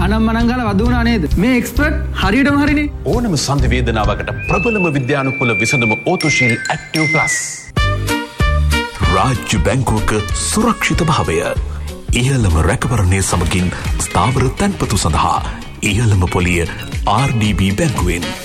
අනම්මනංගල වදුනා නේද? මේ එක්ස්පර්ට් හරියටම හරිනේ. ඕනම සන්ධි වේදනාවකට ප්‍රබලම විද්‍යානුකූල විසඳුම ඕතුශීල් ඇක්ටිව් ප්ලස්. රාජ්‍ය බැංකුවක සුරක්ෂිත භාවය. ඉහළම රැකවරණය සමගින් ස්ථාවර තැන්පතු සඳහා ඉහළම පොලිය RDB බැංකුවෙන්.